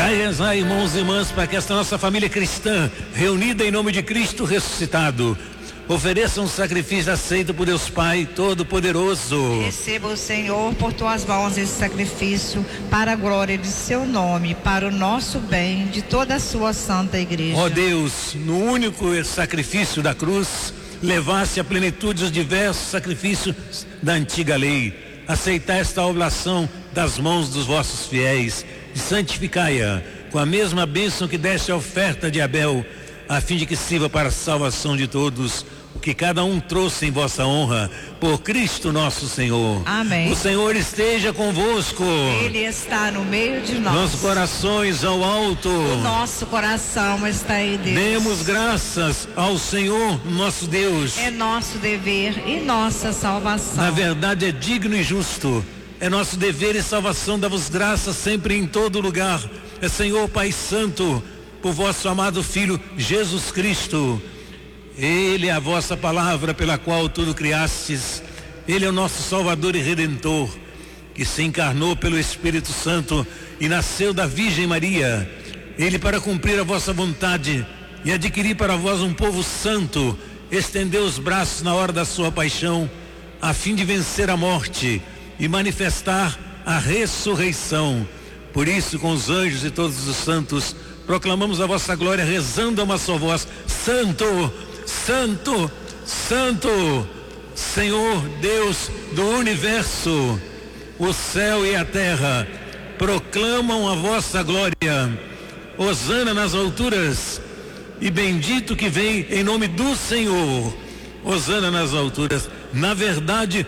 Vai rezar, irmãos e irmãs, para que esta nossa família cristã, reunida em nome de Cristo ressuscitado, ofereça um sacrifício aceito por Deus Pai Todo-Poderoso. Receba o Senhor por tuas mãos esse sacrifício para a glória de seu nome, para o nosso bem, de toda a sua santa igreja. Ó Deus, no único sacrifício da cruz, levasse à plenitude os diversos sacrifícios da antiga lei. Aceitai esta oblação das mãos dos vossos fiéis e santificai-a com a mesma bênção que deste a oferta de Abel, a fim de que sirva para a salvação de todos, o que cada um trouxe em vossa honra, por Cristo nosso Senhor. Amém. O Senhor esteja convosco. Ele está no meio de nós. Nossos corações ao alto. O nosso coração está em Deus. Demos graças ao Senhor nosso Deus. É nosso dever e nossa salvação. Na verdade é digno e justo. É nosso dever e salvação, dar-vos graças sempre e em todo lugar. É Senhor Pai Santo, por vosso amado Filho Jesus Cristo. Ele é a vossa palavra pela qual tudo criastes. Ele é o nosso Salvador e Redentor, que se encarnou pelo Espírito Santo e nasceu da Virgem Maria. Ele, para cumprir a vossa vontade e adquirir para vós um povo santo, estendeu os braços na hora da sua paixão, a fim de vencer a morte e manifestar a ressurreição. Por isso, com os anjos e todos os santos, proclamamos a vossa glória, rezando a uma só voz: Santo, Santo, Santo, Senhor Deus do universo. O céu e a terra proclamam a vossa glória. Hosana nas alturas, e bendito que vem em nome do Senhor. Hosana nas alturas. Na verdade,